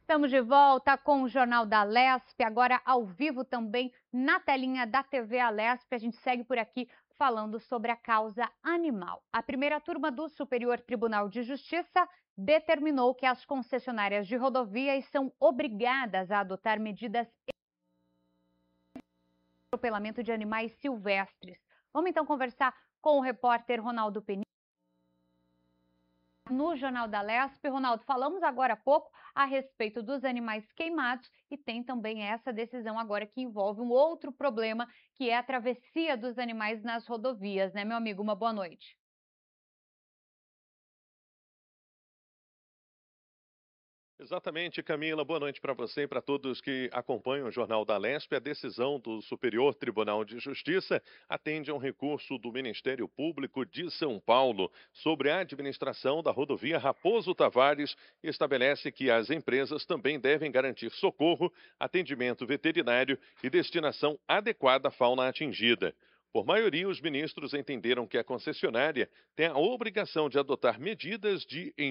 Estamos de volta com o Jornal da Lespe, agora ao vivo também na telinha da TV Alesp. A gente segue por aqui falando sobre a causa animal. A primeira turma do Superior Tribunal de Justiça determinou que as concessionárias de rodovias são obrigadas a adotar medidas de atropelamento de animais silvestres. Vamos então conversar com o repórter Ronaldo Peni no Jornal da Lespe. Ronaldo, falamos agora há pouco a respeito dos animais queimados e tem também essa decisão agora que envolve um outro problema, que é a travessia dos animais nas rodovias, né, meu amigo? Uma boa noite. Exatamente, Camila. Boa noite para você e para todos que acompanham o Jornal da Lespe. A decisão do Superior Tribunal de Justiça atende a um recurso do Ministério Público de São Paulo sobre a administração da rodovia Raposo Tavares e estabelece que as empresas também devem garantir socorro, atendimento veterinário e destinação adequada à fauna atingida. Por maioria, os ministros entenderam que a concessionária tem a obrigação de adotar medidas de